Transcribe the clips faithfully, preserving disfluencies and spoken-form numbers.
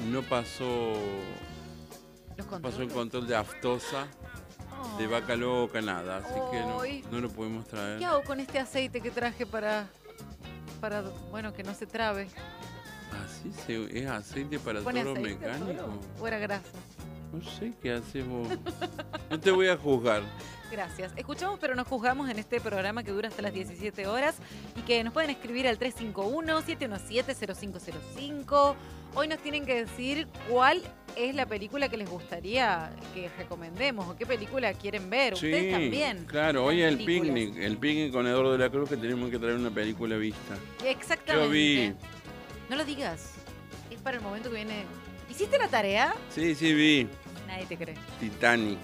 no pasó, Los no pasó el controles. control de aftosa, de vaca loca, nada. Así Ay. que no, no lo pudimos traer. ¿Qué hago con este aceite que traje para, para bueno, que no se trabe? Así se, es aceite para ¿Pone toro aceite, mecánico. toro? ¿O era grasa? No sé qué haces vos. No te voy a juzgar. Gracias. Escuchamos pero nos juzgamos en este programa que dura hasta las diecisiete horas y que nos pueden escribir al tres cinco uno, siete uno siete, cero cinco cero cinco. Hoy nos tienen que decir cuál es la película que les gustaría que recomendemos o qué película quieren ver. Ustedes también. Claro, hoy es el Películas. picnic, el picnic con Eduardo de la Cruz, que tenemos que traer una película vista. Exactamente. Yo vi. No lo digas. Es para el momento que viene. ¿Hiciste la tarea? Sí, sí, vi. Nadie te cree. Titanic.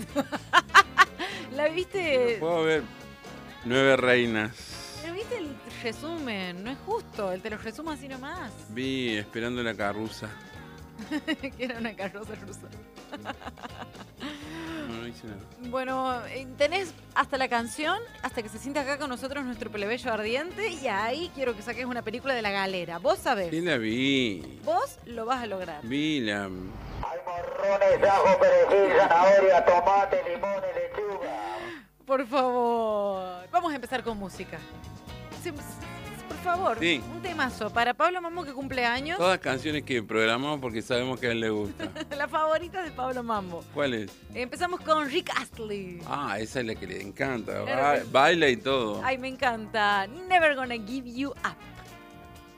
¿La viste? Puedo ver Nueve Reinas. Pero viste el resumen. No es justo. Él te lo resumo así nomás. Vi Esperando la Carruza. Que era una carroza rusa. No, no hice nada. Bueno, eh, tenés hasta la canción, hasta que se sienta acá con nosotros nuestro plebeyo ardiente, y ahí quiero que saques una película de la galera. Vos sabés, Sí, la vi. vos lo vas a lograr. Vi la. Hay morrones, ajo, perejil, zanahoria, tomate, limón y lechuga. Por favor, vamos a empezar con música. Sí, por favor, Sí. un temazo para Pablo Mambo que cumple años. Todas canciones que programamos porque sabemos que a él le gusta. La favorita de Pablo Mambo. ¿Cuál es? Empezamos con Rick Astley. Ah, esa es la que le encanta. Claro Ba- que sí. Baila y todo. Ay, me encanta. Never Gonna Give You Up.